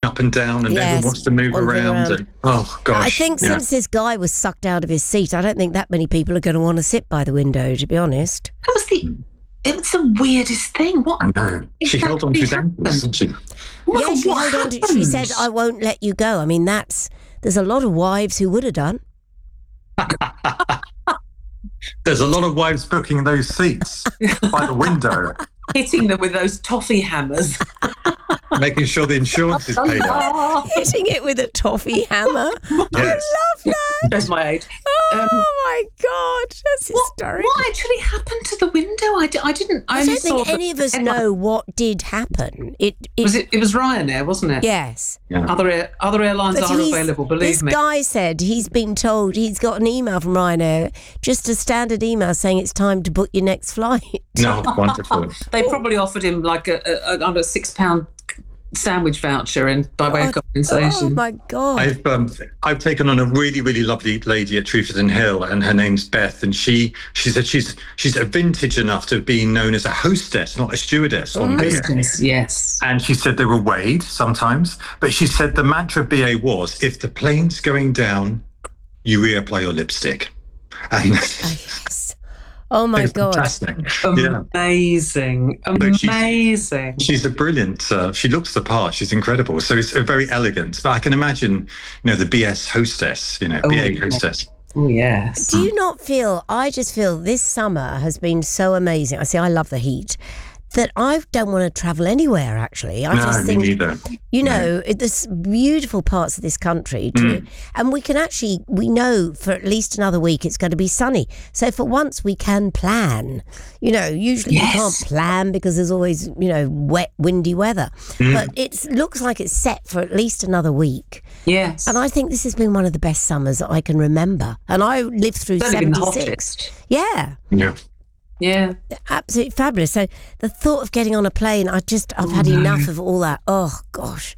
up and down, and everyone wants to move around. And, oh, gosh. I think since this guy was sucked out of his seat, I don't think that many people are going to want to sit by the window, to be honest. It was the weirdest thing. What? I know. She held on to his ankles, didn't she? Yeah, she held on to, she said, I won't let you go. I mean, there's a lot of wives who would have done. There's a lot of wives booking those seats by the window. Hitting them with those toffee hammers. Making sure the insurance is paid up. Hitting it with a toffee hammer. Yes. I love that. That's my age. Oh my God, that's hysterical. What actually happened to the window? I didn't. I don't think any of us know what did happen. It was Ryanair, wasn't it? Yes. Yeah. Other airlines are available. Believe me. This guy said he's been told he's got an email from Ryanair, just a standard email saying it's time to book your next flight. No, wonderful. They probably offered him like a £6 sandwich voucher and by way of compensation. Oh my God. I've taken on a really, really lovely lady at Treverton Hill, and her name's Beth, and she said she's a vintage enough to be known as a hostess, not a stewardess on BA. Hostess, yes. And she said they were weighed sometimes, but she said the mantra of BA was, if the plane's going down, you reapply your lipstick. And Yes. Oh my God. Fantastic. Amazing. Amazing. She's a brilliant, she looks the part, she's incredible. So it's very elegant. But I can imagine, the BS hostess, BA hostess. Oh, yes. Do you not feel, I just feel this summer has been so amazing. I love the heat, that I don't want to travel anywhere, actually. I just think, me neither. There's beautiful parts of this country, and we know for at least another week it's going to be sunny. So for once we can plan. Usually you can't plan because there's always, wet, windy weather. But it looks like it's set for at least another week. Yes. And I think this has been one of the best summers that I can remember. And I lived through 76. Yeah. Yeah. Yeah. Absolutely fabulous. So the thought of getting on a plane, I've had enough of all that. Oh, gosh.